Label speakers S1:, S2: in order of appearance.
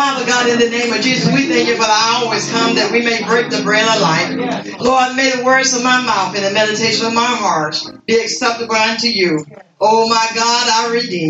S1: Father God, in the name of Jesus, we thank you for the hour has come that we may break the bread of life. Lord, may the words of my mouth and the meditation of my heart be acceptable unto you. Oh my God, our Redeemer.